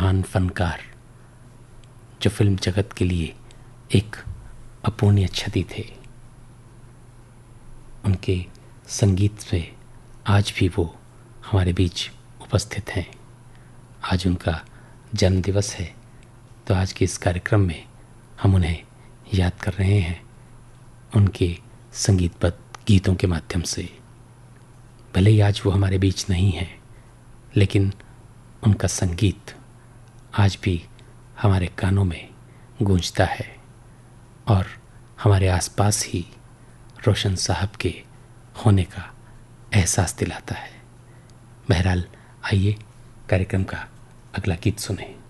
महान फनकार जो फिल्म जगत के लिए एक अपूर्णीय क्षति थे। उनके संगीत से आज भी वो हमारे बीच उपस्थित हैं। आज उनका जन्मदिवस है, तो आज के इस कार्यक्रम में हम उन्हें याद कर रहे हैं उनके संगीतबद्ध गीतों के माध्यम से। भले ही आज वो हमारे बीच नहीं है, लेकिन उनका संगीत आज भी हमारे कानों में गूंजता है और हमारे आसपास ही रोशन साहब के होने का एहसास दिलाता है। बहरहाल, आइए कार्यक्रम का अगला गीत सुनें।